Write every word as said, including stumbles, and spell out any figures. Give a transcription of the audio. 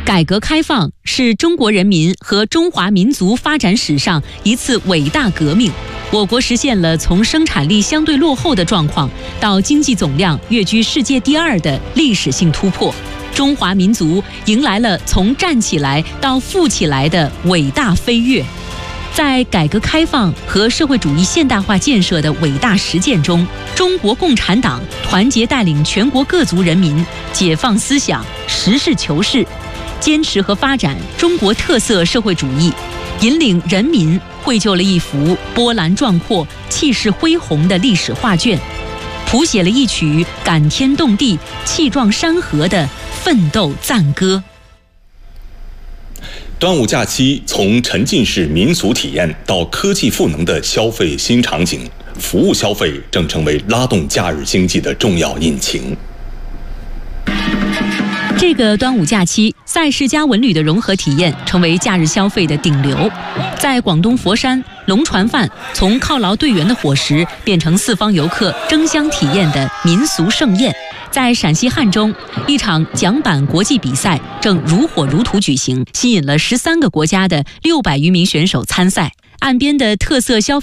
改革开放是中国人民和中华民族发展史上一次伟大革命。我国实现了从生产力相对落后的状况到经济总量跃居世界第二的历史性突破。中华民族迎来了从站起来到富起来的伟大飞跃。在改革开放和社会主义现代化建设的伟大实践中，中国共产党团结带领全国各族人民解放思想，实事求是，坚持和发展中国特色社会主义，引领人民绘就了一幅波澜壮阔、气势恢宏的历史画卷，谱写了一曲感天动地、气壮山河的奋斗赞歌。 端午假期从沉浸式民俗体验到科技赋能的消费新场景，服务消费正成为拉动假日经济的重要引擎。 这个端午假期，赛事加文旅的融合体验成为假日消费的顶流。在广东佛山，龙船饭从犒劳队员的伙食变成四方游客争相体验的民俗盛宴。在陕西汉中，一场桨板国际比赛正如火如荼举行，吸引了十三个国家的六百余名选手参赛。岸边的特色消费